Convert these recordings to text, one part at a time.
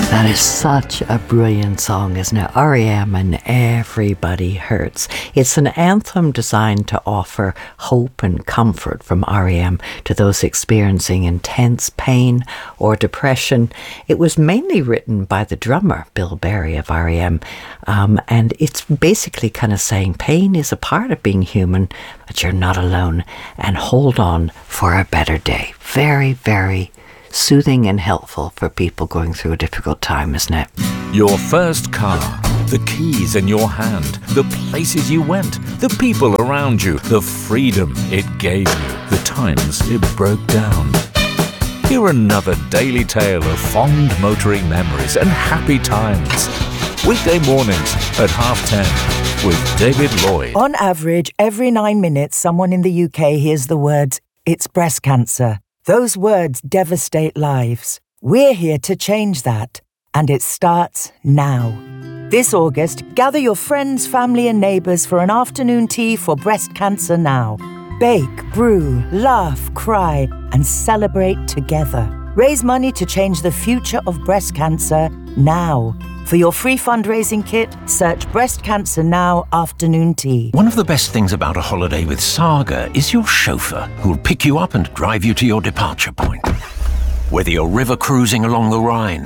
That is such a brilliant song, isn't it? R.E.M. and Everybody Hurts. It's an anthem designed to offer hope and comfort from R.E.M. to those experiencing intense pain or depression. It was mainly written by the drummer, Bill Berry of R.E.M., and it's basically kind of saying pain is a part of being human, but you're not alone, and hold on for a better day. Very, very soothing and helpful for people going through a difficult time, isn't it? Your first car, the keys in your hand, the places you went, the people around you, the freedom it gave you, the times it broke down. Hear another daily tale of fond motoring memories and happy times. Weekday mornings at 10:30 with David Lloyd. On average, every 9 minutes, someone in the UK hears the words, "It's breast cancer." Those words devastate lives. We're here to change that, and it starts now. This August, gather your friends, family and neighbours for an afternoon tea for Breast Cancer Now. Bake, brew, laugh, cry and celebrate together. Raise money to change the future of breast cancer now. For your free fundraising kit, search Breast Cancer Now Afternoon Tea. One of the best things about a holiday with Saga is your chauffeur, who'll pick you up and drive you to your departure point. Whether you're river cruising along the Rhine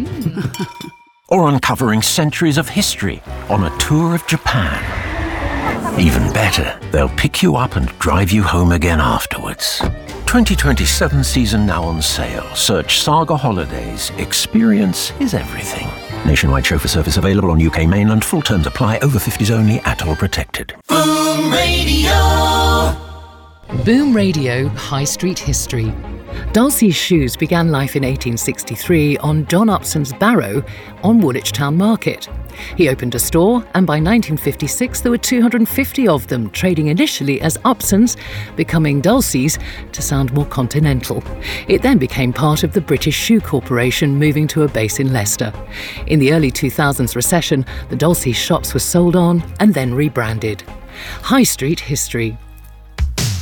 or uncovering centuries of history on a tour of Japan. Even better, they'll pick you up and drive you home again afterwards. 2027 season now on sale. Search Saga Holidays. Experience is everything. Nationwide chauffeur service available on UK mainland. Full terms apply. Over 50s only. Atoll protected. Boom Radio. Boom Radio High Street History. Dulcie's Shoes began life in 1863 on John Upson's Barrow on Woolwich Town Market. He opened a store, and by 1956 there were 250 of them, trading initially as Upson's, becoming Dulcie's to sound more continental. It then became part of the British Shoe Corporation, moving to a base in Leicester. In the early 2000s recession, the Dulcie's shops were sold on and then rebranded. High Street History